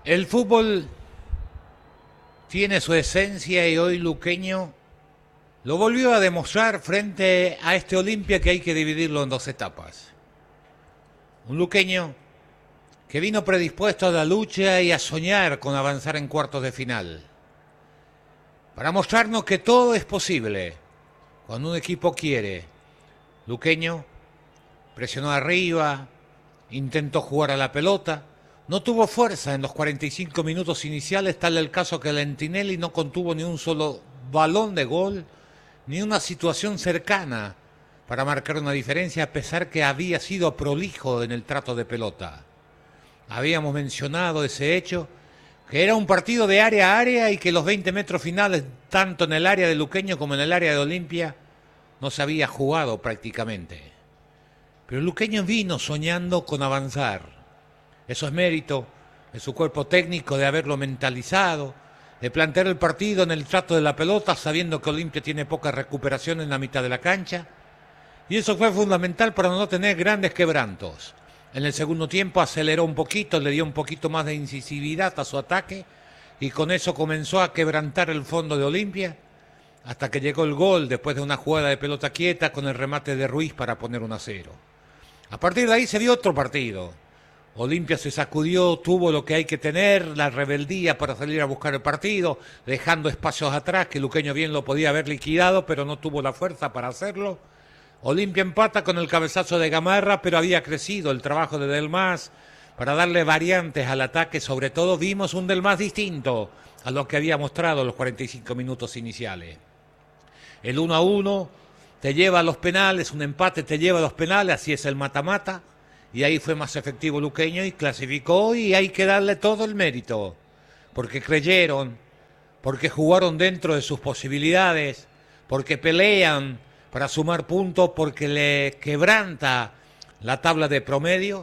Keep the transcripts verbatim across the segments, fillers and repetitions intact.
El fútbol tiene su esencia y hoy Luqueño lo volvió a demostrar frente a este Olimpia que hay que dividirlo en dos etapas. Un Luqueño que vino predispuesto a la lucha y a soñar con avanzar en cuartos de final. Para mostrarnos que todo es posible cuando un equipo quiere. Luqueño presionó arriba, intentó jugar a la pelota, no tuvo fuerza en los cuarenta y cinco minutos iniciales, tal el caso que Lentinelli no contuvo ni un solo balón de gol, ni una situación cercana para marcar una diferencia, a pesar que había sido prolijo en el trato de pelota. Habíamos mencionado ese hecho, que era un partido de área a área y que los veinte metros finales, tanto en el área de Luqueño como en el área de Olimpia, no se había jugado prácticamente. Pero Luqueño vino soñando con avanzar. Eso es mérito de su cuerpo técnico, de haberlo mentalizado, de plantear el partido en el trato de la pelota, sabiendo que Olimpia tiene poca recuperación en la mitad de la cancha. Y eso fue fundamental para no tener grandes quebrantos. En el segundo tiempo aceleró un poquito, le dio un poquito más de incisividad a su ataque y con eso comenzó a quebrantar el fondo de Olimpia hasta que llegó el gol después de una jugada de pelota quieta con el remate de Ruiz para poner uno a cero. A partir de ahí se dio otro partido. Olimpia se sacudió, tuvo lo que hay que tener, la rebeldía para salir a buscar el partido, dejando espacios atrás que Luqueño bien lo podía haber liquidado, pero no tuvo la fuerza para hacerlo. Olimpia empata con el cabezazo de Gamarra, pero había crecido el trabajo de Delmas para darle variantes al ataque. Sobre todo vimos un Delmas distinto a lo que había mostrado los cuarenta y cinco minutos iniciales. El uno a uno te lleva a los penales, un empate te lleva a los penales, así es el mata-mata. Y ahí fue más efectivo Luqueño y clasificó, y hay que darle todo el mérito, porque creyeron, porque jugaron dentro de sus posibilidades, porque pelean para sumar puntos, porque le quebranta la tabla de promedio,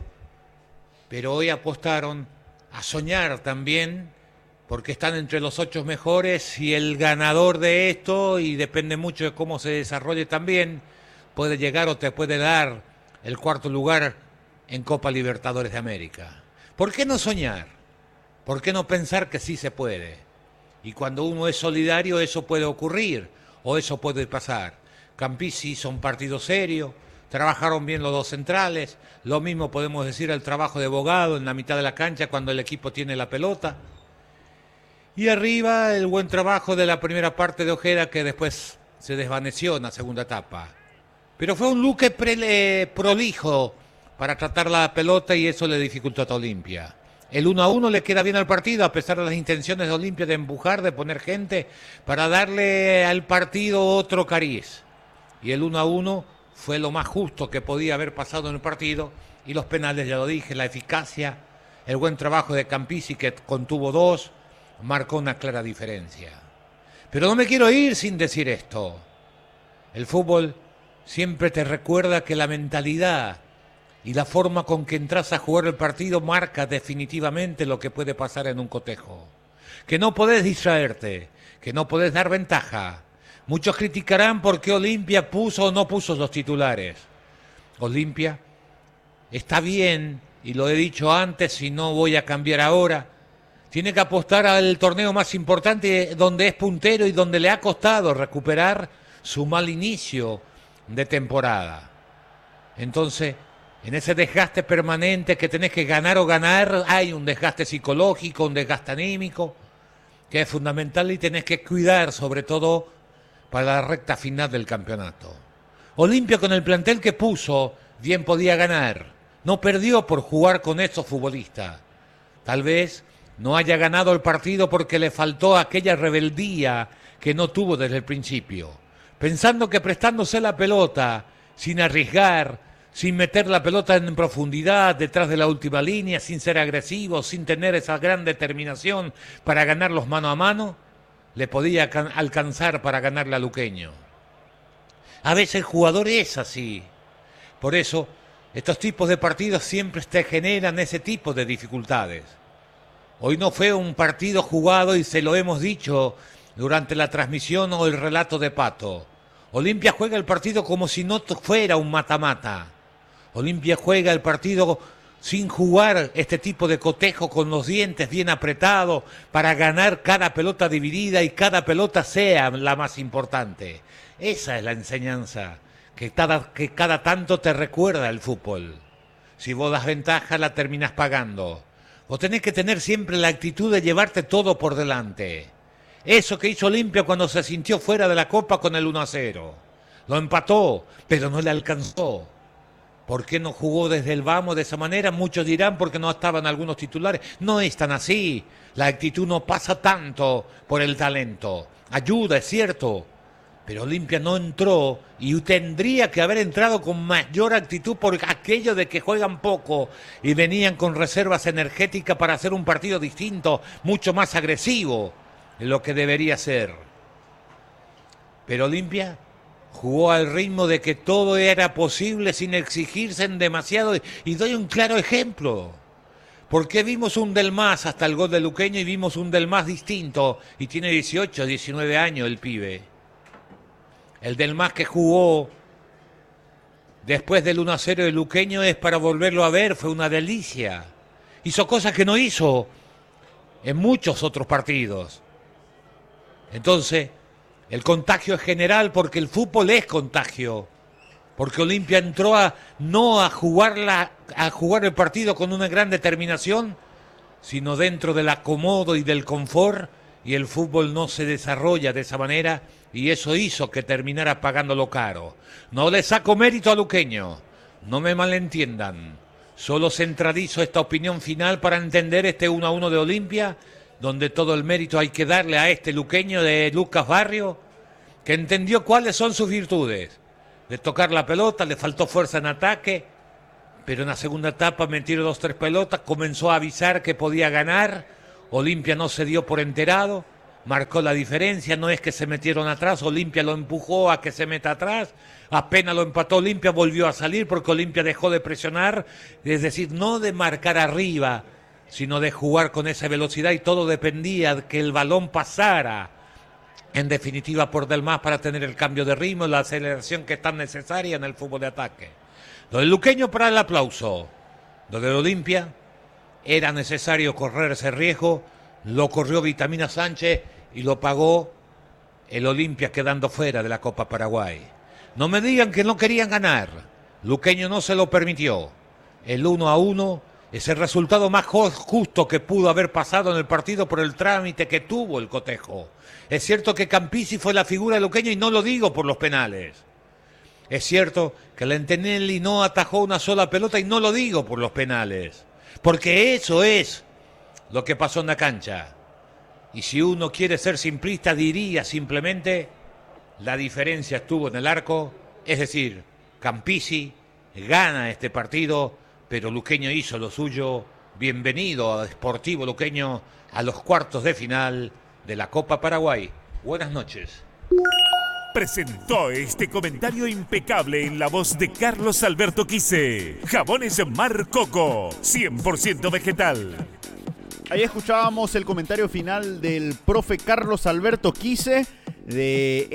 pero hoy apostaron a soñar también, porque están entre los ocho mejores y el ganador de esto, y depende mucho de cómo se desarrolle también, puede llegar o te puede dar el cuarto lugar en Copa Libertadores de América. ¿Por qué no soñar? ¿Por qué no pensar que sí se puede? Y cuando uno es solidario eso puede ocurrir o eso puede pasar. Campisi hizo un partido serio, trabajaron bien los dos centrales, lo mismo podemos decir el trabajo de Bogado en la mitad de la cancha cuando el equipo tiene la pelota. Y arriba el buen trabajo de la primera parte de Ojeda, que después se desvaneció en la segunda etapa. Pero fue un Luque pre- prolijo para tratar la pelota y eso le dificultó a Olimpia. El uno a uno le queda bien al partido, a pesar de las intenciones de Olimpia de empujar, de poner gente, para darle al partido otro cariz. Y el uno a uno fue lo más justo que podía haber pasado en el partido, y los penales, ya lo dije, la eficacia, el buen trabajo de Campisi, que contuvo dos, marcó una clara diferencia. Pero no me quiero ir sin decir esto. El fútbol siempre te recuerda que la mentalidad y la forma con que entras a jugar el partido marca definitivamente lo que puede pasar en un cotejo. Que no podés distraerte, que no podés dar ventaja. Muchos criticarán por qué Olimpia puso o no puso los titulares. Olimpia está bien, y lo he dicho antes y no voy a cambiar ahora, tiene que apostar al torneo más importante donde es puntero y donde le ha costado recuperar su mal inicio de temporada. Entonces, en ese desgaste permanente que tenés que ganar o ganar, hay un desgaste psicológico, un desgaste anímico, que es fundamental y tenés que cuidar, sobre todo para la recta final del campeonato. Olimpia, con el plantel que puso, bien podía ganar. No perdió por jugar con estos futbolistas. Tal vez no haya ganado el partido porque le faltó aquella rebeldía que no tuvo desde el principio. Pensando que prestándose la pelota, sin arriesgar, sin meter la pelota en profundidad detrás de la última línea, sin ser agresivo, sin tener esa gran determinación para ganarlos mano a mano, le podía alcanzar para ganarle a Luqueño. A veces el jugador es así. Por eso, estos tipos de partidos siempre te generan ese tipo de dificultades. Hoy no fue un partido jugado y se lo hemos dicho durante la transmisión o el relato de Pato. Olimpia juega el partido como si no fuera un mata-mata. Olimpia juega el partido sin jugar este tipo de cotejo con los dientes bien apretados para ganar cada pelota dividida y cada pelota sea la más importante. Esa es la enseñanza que cada, que cada tanto te recuerda el fútbol. Si vos das ventaja, la terminás pagando. Vos tenés que tener siempre la actitud de llevarte todo por delante. Eso que hizo Olimpia cuando se sintió fuera de la Copa con el uno a cero. Lo empató, pero no le alcanzó. ¿Por qué no jugó desde el vamos de esa manera? Muchos dirán porque no estaban algunos titulares. No es tan así. La actitud no pasa tanto por el talento. Ayuda, es cierto. Pero Olimpia no entró y tendría que haber entrado con mayor actitud por aquello de que juegan poco y venían con reservas energéticas para hacer un partido distinto, mucho más agresivo de lo que debería ser. Pero Olimpia jugó al ritmo de que todo era posible sin exigirse en demasiado y doy un claro ejemplo. Porque vimos un del más hasta el gol de Luqueño y vimos un del más distinto y tiene dieciocho, diecinueve años el pibe. El del más que jugó después del uno a cero de Luqueño es para volverlo a ver, fue una delicia. Hizo cosas que no hizo en muchos otros partidos. Entonces, el contagio es general porque el fútbol es contagio. Porque Olimpia entró a, no a, jugarla, a jugar el partido con una gran determinación, sino dentro del acomodo y del confort, y el fútbol no se desarrolla de esa manera, y eso hizo que terminara pagándolo caro. No le saco mérito a Luqueño, no me malentiendan. Solo centralizo esta opinión final para entender este uno a uno de Olimpia, donde todo el mérito hay que darle a este luqueño de Lucas Barrio, que entendió cuáles son sus virtudes. De tocar la pelota, le faltó fuerza en ataque, pero en la segunda etapa metió dos, tres pelotas, comenzó a avisar que podía ganar. Olimpia no se dio por enterado, marcó la diferencia, no es que se metieron atrás, Olimpia lo empujó a que se meta atrás, apenas lo empató Olimpia, volvió a salir porque Olimpia dejó de presionar, es decir, no de marcar arriba, sino de jugar con esa velocidad y todo dependía de que el balón pasara, en definitiva por del más para tener el cambio de ritmo, la aceleración que es tan necesaria en el fútbol de ataque. Lo del luqueño para el aplauso, lo del Olimpia. Era necesario correr ese riesgo, lo corrió Vitamina Sánchez y lo pagó el Olimpia quedando fuera de la Copa Paraguay. No me digan que no querían ganar, Luqueño no se lo permitió. El uno a uno es el resultado más justo que pudo haber pasado en el partido por el trámite que tuvo el cotejo. Es cierto que Campisi fue la figura de Luqueño y no lo digo por los penales. Es cierto que Lentinelli no atajó una sola pelota y no lo digo por los penales. Porque eso es lo que pasó en la cancha. Y si uno quiere ser simplista, diría simplemente la diferencia estuvo en el arco. Es decir, Campisi gana este partido, pero Luqueño hizo lo suyo. Bienvenido a Sportivo Luqueño a los cuartos de final de la Copa Paraguay. Buenas noches. Presentó este comentario impecable en la voz de Carlos Alberto Quise. Jabones Mar Coco, cien por ciento vegetal. Ahí escuchábamos el comentario final del profe Carlos Alberto Quise de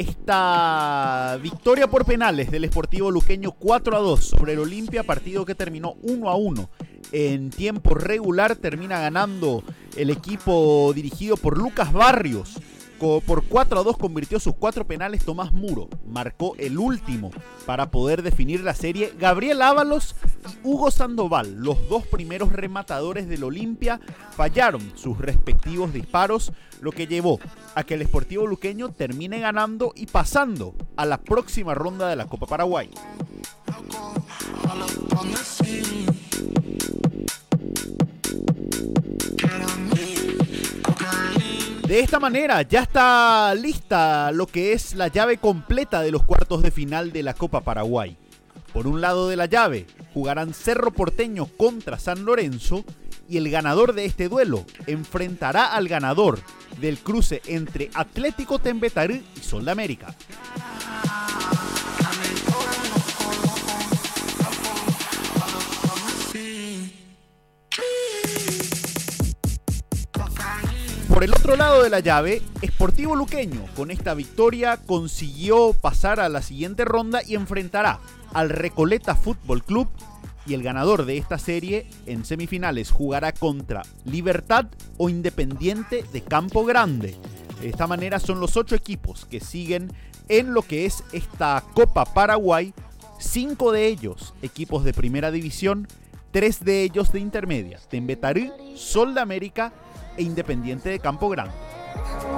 esta victoria por penales del Sportivo Luqueño cuatro a dos sobre el Olimpia, partido que terminó uno a uno. En tiempo regular termina ganando el equipo dirigido por Lucas Barrios. Por cuatro a dos convirtió sus cuatro penales Tomás Muro. Marcó el último para poder definir la serie Gabriel Ábalos y Hugo Sandoval. Los dos primeros rematadores del Olimpia fallaron sus respectivos disparos, lo que llevó a que el Sportivo Luqueño termine ganando y pasando a la próxima ronda de la Copa Paraguay. De esta manera ya está lista lo que es la llave completa de los cuartos de final de la Copa Paraguay. Por un lado de la llave jugarán Cerro Porteño contra San Lorenzo y el ganador de este duelo enfrentará al ganador del cruce entre Atlético Tembetarí y Sol de América. Por el otro lado de la llave, Sportivo Luqueño con esta victoria consiguió pasar a la siguiente ronda y enfrentará al Recoleta Fútbol Club y el ganador de esta serie en semifinales jugará contra Libertad o Independiente de Campo Grande. De esta manera son los ocho equipos que siguen en lo que es esta Copa Paraguay, cinco de ellos equipos de primera división, tres de ellos de intermedia, Tembetarí, Sol de América e Independiente de Campo Grande.